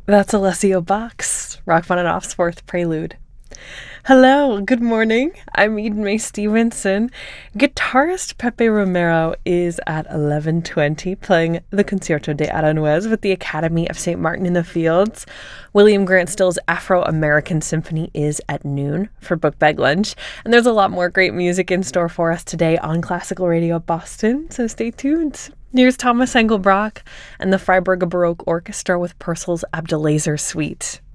That's Alessio Bach's Rachmaninoff's Fourth Prelude. Hello, good morning. I'm Eden May Stevenson. Guitarist Pepe Romero is at 11:20 playing the Concerto de Aranjuez with the Academy of St. Martin in the Fields. William Grant Still's Afro-American Symphony is at noon for Book Bag Lunch. And there's a lot more great music in store for us today on Classical Radio Boston, so stay tuned. Here's Thomas Engelbrock and the Freiburger Baroque Orchestra with Purcell's Abdelazer Suite.